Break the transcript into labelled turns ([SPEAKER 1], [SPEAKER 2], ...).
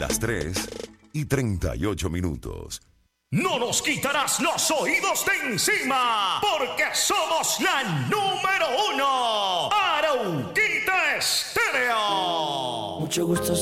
[SPEAKER 1] Las 3:38.
[SPEAKER 2] No nos quitarás los oídos de encima, porque somos la número 1. Arauquita Estéreo.
[SPEAKER 3] Mucho gusto.